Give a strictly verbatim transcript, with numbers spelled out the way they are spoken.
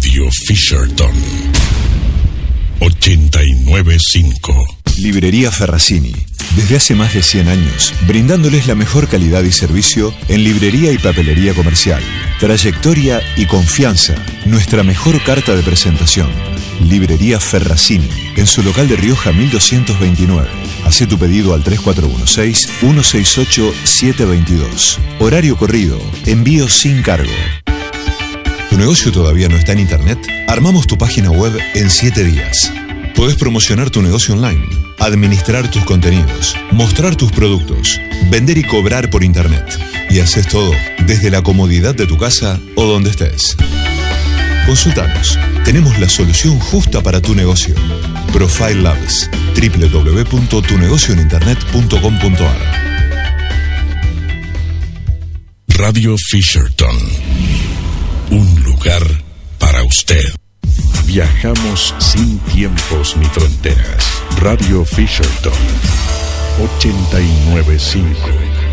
Radio Fisherton ochenta y nueve punto cinco. Librería Ferracini. Desde hace más de cien años, brindándoles la mejor calidad y servicio en librería y papelería comercial. Trayectoria y confianza, nuestra mejor carta de presentación. Librería Ferracini, en su local de Rioja mil doscientos veintinueve. Hacé tu pedido al tres cuatro uno seis, uno seis ocho, siete dos dos. Horario corrido, envío sin cargo. ¿Tu negocio todavía no está en internet? Armamos tu página web en siete días. Podés promocionar tu negocio online, administrar tus contenidos, mostrar tus productos, vender y cobrar por internet. Y haces todo desde la comodidad de tu casa o donde estés. Consultanos. Tenemos la solución justa para tu negocio. Profile Labs. doble u doble u doble u punto tu negocio en internet punto com punto a r. Radio Fisherton. Un lugar para usted. Viajamos sin tiempos ni fronteras. Radio Fisherton ochenta y nueve punto cinco.